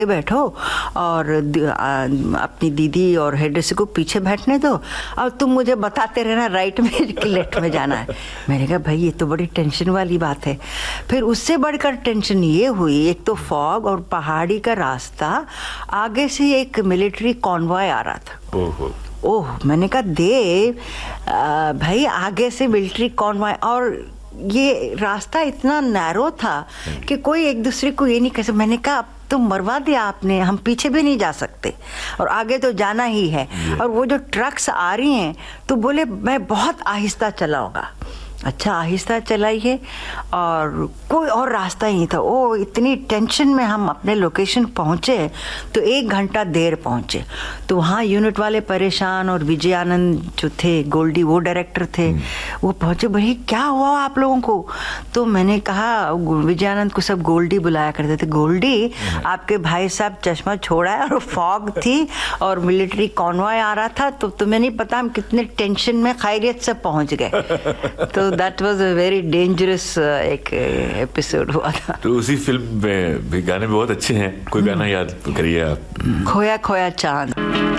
बैठो और अपनी दीदी और हेडसी को पीछे बैठने दो और तुम मुझे बताते रहना राइट में कि लेफ्ट में जाना है। मैंने कहा भाई ये तो बड़ी टेंशन वाली बात है। फिर उससे बढ़कर टेंशन ये हुई, एक तो फॉग और पहाड़ी का रास्ता, आगे से एक मिलिट्री कॉन्वॉय आ रहा था। ओह मैंने कहा देव भाई आगे से मिलिट्री कॉन्वॉय, और ये रास्ता इतना नैरो था कि कोई एक दूसरे को ये नहीं कह सकता। मैंने कहा तो मरवा दिया आपने, हम पीछे भी नहीं जा सकते और आगे तो जाना ही है। और वो जो ट्रक्स आ रही हैं तो बोले मैं बहुत आहिस्ता चलाऊंगा। अच्छा आहिस्ता चलाइए, और कोई और रास्ता ही नहीं था। ओ इतनी टेंशन में हम अपने लोकेशन पहुंचे तो 1 घंटा देर पहुंचे। तो वहाँ यूनिट वाले परेशान, और विजय आनंद जो थे गोल्डी वो डायरेक्टर थे, वो पहुंचे भाई क्या हुआ आप लोगों को। तो मैंने कहा, विजय आनंद को सब गोल्डी बुलाया करते थे, गोल्डी आपके भाई साहब चश्मा छोड़ा है और फॉग थी और मिलिट्री कॉन्वॉय आ रहा था, तो तुम्हें नहीं पता हम कितने टेंशन में खैरियत से पहुंच गए। तो that was a very dangerous एक एपिसोड हुआ था। तो उसी फिल्म में भी गाने बहुत अच्छे हैं, कोई गाना याद करिए आप। खोया खोया चांद।